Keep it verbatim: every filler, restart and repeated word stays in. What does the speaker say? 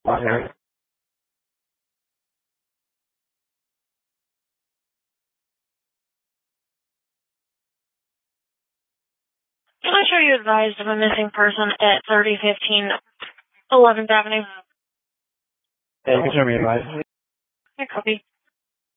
Okay. Can I show you advised of a missing person at thirty fifteen eleventh Avenue? Yeah, you can show me advice. I copy.